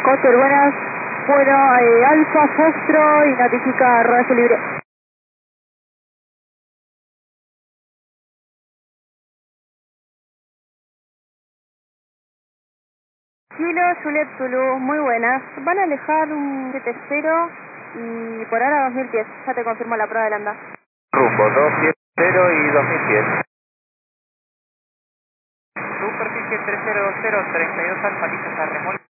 Cotter, buenas. Bueno, Alfa, Fostro y notifica rodaje libre. Kilo, Juliet Zulu, muy buenas. Van a alejar un 70 y por ahora 2000 pies. Ya te confirmo la prueba de lambda. Rumbo 270 y 2000 pies. Superficie 300, 32 alfa, listos a remolque.